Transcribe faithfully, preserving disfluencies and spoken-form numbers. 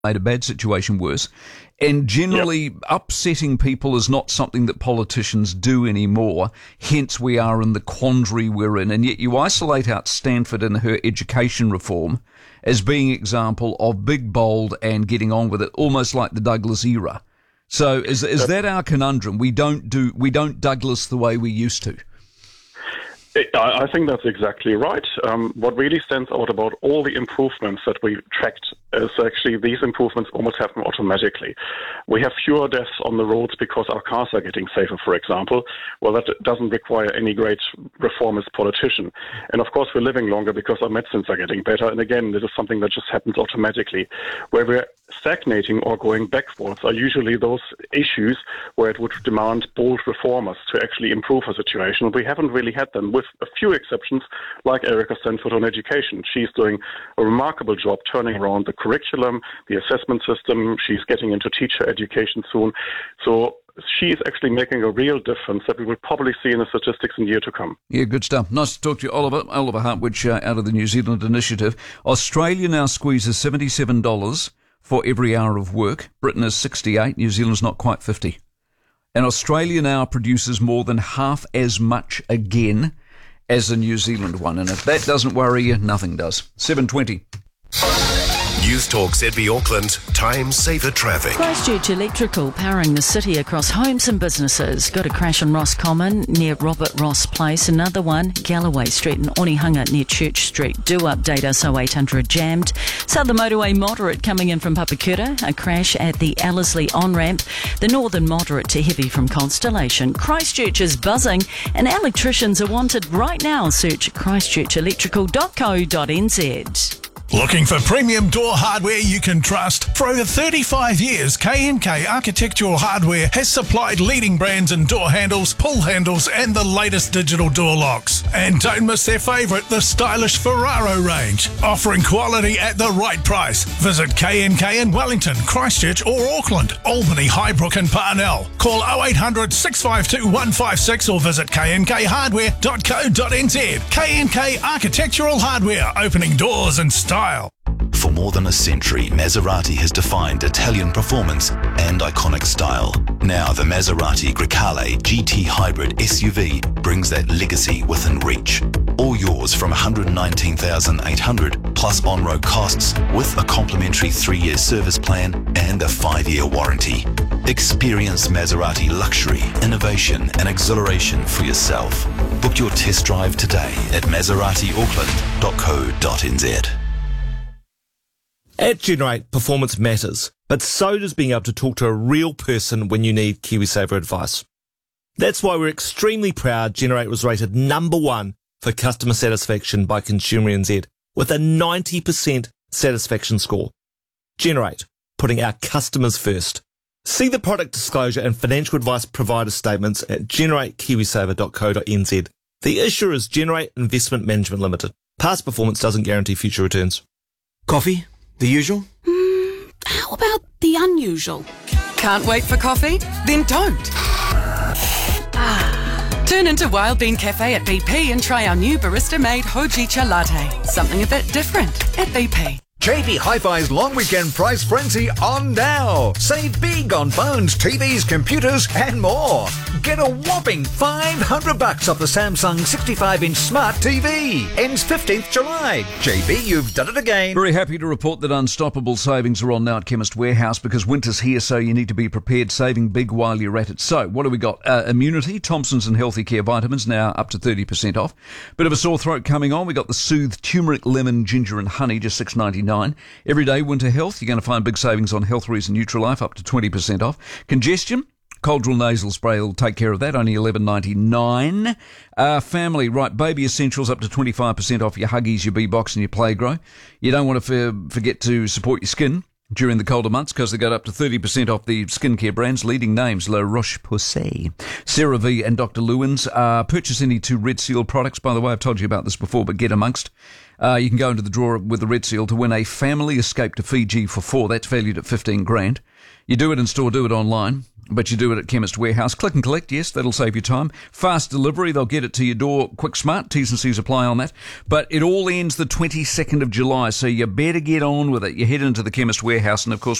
made a bad situation worse. And generally, yep. upsetting people is not something that politicians do anymore. Hence, we are in the quandary we're in. And yet you isolate out Stanford and her education reform as being an example of big, bold and getting on with it, almost like the Douglas era. So is is that our conundrum? We don't do we don't Douglas the way we used to. I think that's exactly right. Um, what really stands out about all the improvements that we tracked is actually these improvements almost happen automatically. We have fewer deaths on the roads because our cars are getting safer, for example. Well, that doesn't require any great reformist politician. And of course, we're living longer because our medicines are getting better. And again, this is something that just happens automatically. Where we're stagnating or going backwards are usually those issues where it would demand bold reformers to actually improve a situation. We haven't really had them, with a few exceptions, like Erica Stanford on education. She's doing a remarkable job turning around the curriculum, the assessment system. She's getting into teacher education soon. So she is actually making a real difference that we will probably see in the statistics in the year to come. Yeah, good stuff. Nice to talk to you, Oliver. Oliver Hartwich uh, out of the New Zealand Initiative. Australia now squeezes seventy-seven dollars for every hour of work. Britain is sixty-eight. New Zealand's not quite fifty. And Australia now produces more than half as much again as the New Zealand one. And if that doesn't worry you, nothing does. seven twenty. News Talk Z B Auckland, time saver traffic. Christchurch Electrical powering the city across homes and businesses. Got a crash on Ross Common near Robert Ross Place. Another one, Galloway Street and Onehunga near Church Street. Do update us oh eight hundred jammed. Southern Motorway moderate coming in from Papakura. A crash at the Ellerslie on-ramp. The northern moderate to heavy from Constellation. Christchurch is buzzing and electricians are wanted right now. Search christchurch electrical dot co dot n z. Looking for premium door hardware you can trust? For over thirty-five years, K and K Architectural Hardware has supplied leading brands in door handles, pull handles and the latest digital door locks. And don't miss their favourite, the stylish Ferraro range, offering quality at the right price. Visit K and K in Wellington, Christchurch or Auckland, Albany, Highbrook and Parnell. Call oh eight hundred, six five two, one five six or visit k n k hardware dot co dot n z. K and K Architectural Hardware, opening doors in style. For more than a century, Maserati has defined Italian performance and iconic style. Now the Maserati Grecale G T Hybrid S U V brings that legacy within reach. All yours from one hundred nineteen thousand eight hundred dollars plus on-road costs with a complimentary three-year service plan and a five-year warranty. Experience Maserati luxury, innovation and exhilaration for yourself. Book your test drive today at maserati auckland dot co dot n z. At Generate, performance matters, but so does being able to talk to a real person when you need KiwiSaver advice. That's why we're extremely proud Generate was rated number one for customer satisfaction by Consumer N Z with a ninety percent satisfaction score. Generate, putting our customers first. See the product disclosure and financial advice provider statements at generate kiwisaver dot co dot n z. The issuer is Generate Investment Management Limited. Past performance doesn't guarantee future returns. Coffee? The usual? Mm, how about the unusual? Can't wait for coffee? Then don't. Ah, turn into Wild Bean Cafe at B P and try our new barista-made Hojicha latte. Something a bit different at B P. J B Hi-Fi's long weekend price frenzy on now. Save big on phones, T Vs, computers and more. Get a whopping five hundred bucks off the Samsung sixty-five inch smart T V. Ends fifteenth of July. J B, you've done it again. Very happy to report that unstoppable savings are on now at Chemist Warehouse because winter's here, so you need to be prepared, saving big while you're at it. So what do we got? Uh, immunity, Thompson's and Healthy Care vitamins now up to thirty percent off. Bit of a sore throat coming on. We got the Soothe turmeric, lemon, ginger and honey, just six ninety-nine. Everyday winter health, you're going to find big savings on Health Reason Nutrilife, up to twenty percent off. Congestion, Coldrill nasal spray will take care of that, only eleven ninety-nine. Uh, family, right, baby essentials up to twenty-five percent off your Huggies, your B-Box and your Playgrow. You don't want to f- forget to support your skin during the colder months because they got up to thirty percent off the skincare brands. Leading names, La Roche-Posay, CeraVe and Doctor Lewin's. Uh, purchase any two Red Seal products. By the way, I've told you about this before, but get amongst. Uh, you can go into the draw with the Red Seal to win a family escape to Fiji for four. That's valued at fifteen grand. You do it in store, do it online, but you do it at Chemist Warehouse. Click and collect, yes, that'll save you time. Fast delivery, they'll get it to your door quick smart. T's and C's apply on that. But it all ends the twenty-second of July, so you better get on with it. You head into the Chemist Warehouse, and of course,